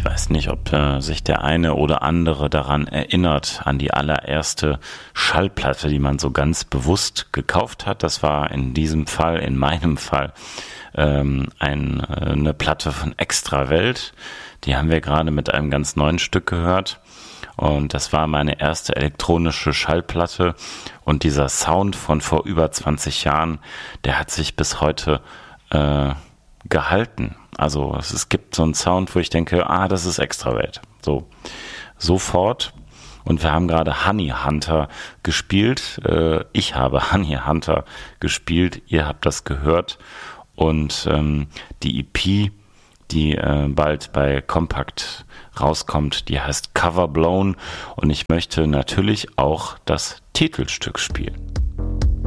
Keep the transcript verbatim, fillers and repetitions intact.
Ich weiß nicht, ob äh, sich der eine oder andere daran erinnert, an die allererste Schallplatte, die man so ganz bewusst gekauft hat. Das war in diesem Fall, in meinem Fall, ähm, ein, äh, eine Platte von Extrawelt. Die haben wir gerade mit einem ganz neuen Stück gehört. Und das war meine erste elektronische Schallplatte. Und dieser Sound von vor über zwanzig Jahren, der hat sich bis heute äh, gehalten. Also es, es gibt so einen Sound, wo ich denke, ah, das ist Extrawelt. So, sofort. Und wir haben gerade Honey Hunter gespielt. Äh, ich habe Honey Hunter gespielt. Ihr habt das gehört. Und ähm, die E P, die äh, bald bei Compact rauskommt, die heißt Cover Blown. Und ich möchte natürlich auch das Titelstück spielen.